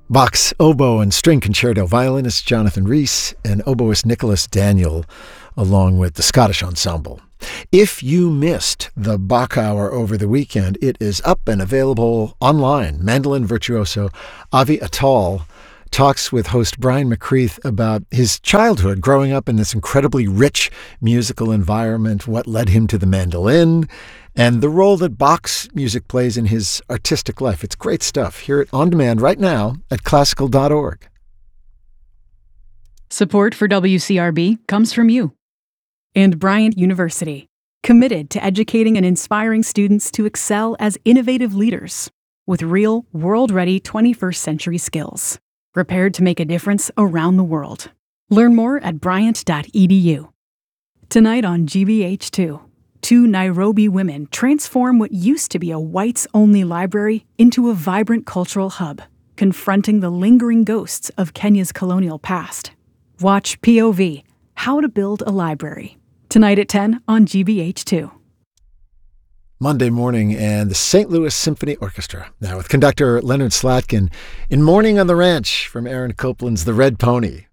Bach's oboe and string concerto violinist Jonathan Rhys and oboist Nicholas Daniel, along with the Scottish Ensemble. If you missed the Bach Hour over the weekend, it is up and available online. Mandolin virtuoso Avi Atal talks with host Brian McCreath about his childhood growing up in this incredibly rich musical environment, what led him to the mandolin, and the role that Bach's music plays in his artistic life. It's great stuff. Hear it on demand right now at classical.org. Support for WCRB comes from you and Bryant University, committed to educating and inspiring students to excel as innovative leaders with real, world-ready 21st century skills, prepared to make a difference around the world. Learn more at bryant.edu. Tonight on GBH2, two Nairobi women transform what used to be a whites-only library into a vibrant cultural hub, confronting the lingering ghosts of Kenya's colonial past. Watch POV, How to Build a Library, tonight at 10 on GBH2. Monday morning, and the St. Louis Symphony Orchestra, now with conductor Leonard Slatkin in Morning on the Ranch from Aaron Copland's The Red Pony.